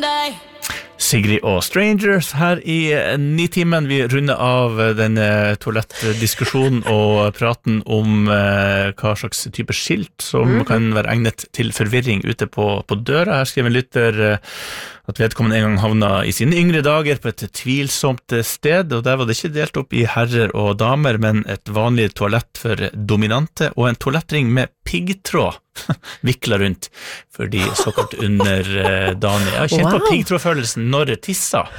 Sigrid og Strangers her i Nitimen. Vi runder av denne toalettdiskusjonen og praten om hva slags type skilt som kan være egnet til forvirring ute på døra. Her skriver en lytter at vedkommende en gang havna i sine yngre dager på et tvilsomt sted, og der var det ikke delt opp i herrer og damer, men et vanlig toalett for dominante og en toalettring med piggtråd vikla rundt for de såkalt underdanige. Jeg har kjent på piggtrådfølelsen når jeg tisser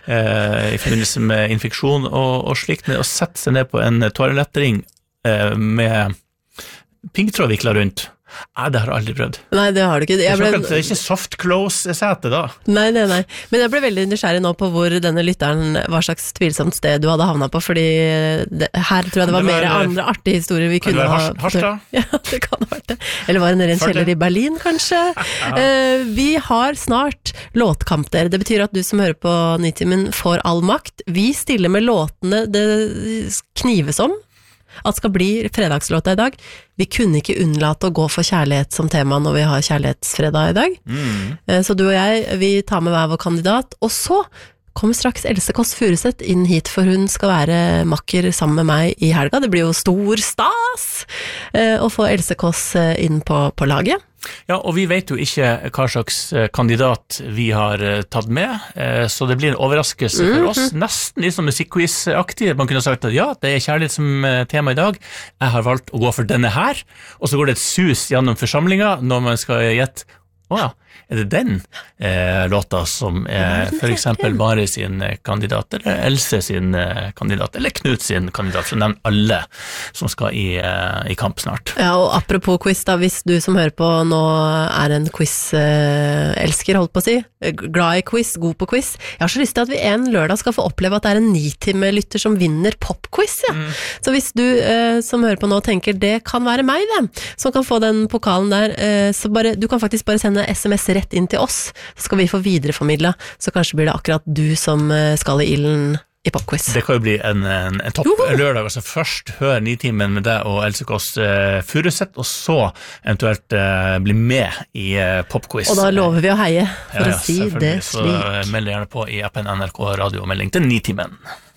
i forbindelse med infeksjon og slikt, med å sette seg ned på en toalettring med piggtråd vikla rundt. Det har jeg aldri prøvd. Nei, det har du ikke. Det er ikke soft close-sete da. Nei. Men jeg ble veldig nysgjerrig nå på hvor denne lytteren, hva slags tvilsomt sted du hadde havnet på, fordi her tror jeg det var mer andre artige historier vi kunne ha. Harstad? Ja, det kan ha vært det. Eller var det nede i en kjeller i Berlin, kanskje? Vi har snart låtkamp der. Det betyr at du som hører på Nitimen får all makt. Vi stiller med låtene det knives om at skal bli fredagslåta i dag. Vi kunne ikke unnlate å gå for kjærlighet som tema når vi har kjærlighetsfredag i dag. Så du og jeg, vi tar med hver vår kandidat, og så kommer straks Else Kåss Furuseth inn hit, for hun skal være makker sammen med meg i helga. Det blir jo stor stas å få Else Kåss inn på laget. Ja, og vi vet jo ikke hva slags kandidat vi har tatt med, så det blir en overraskelse for oss, nesten litt som musikquiz-aktig. Man kunne sagt at ja, det er kjærlighet som tema i dag. Jeg har valgt å gå for denne her, og så går det et sus gjennom forsamlingen når man skal gjette, er det den låta som er for eksempel Mari sin kandidat, eller Else sin kandidat, eller Knut sin kandidat, for å nevne alle som skal i kamp snart. Ja, og apropos quiz da, hvis du som hører på nå er en quiz-elsker, holdt på å si, glad i quiz, god på quiz, jeg har så lyst til at vi en lørdag skal få oppleve at det er en Nitime-lytter som vinner popquiz, ja. Så hvis du som hører på nå tenker, det kan være meg det, som kan få den pokalen der, så du kan faktisk bare sende SMS rett inn til oss, så skal vi få videreformidla, så kanskje blir det akkurat du som skal i ilden i popquiz. Det kan jo bli en topp lørdag, altså først hør Nitimen med deg og Else Kåss Furuseth, og så eventuelt bli med i popquiz. Og da lover vi å heie, for å si det slik. Så meld gjerne på i appen NRK Radio og melding til Nitimen.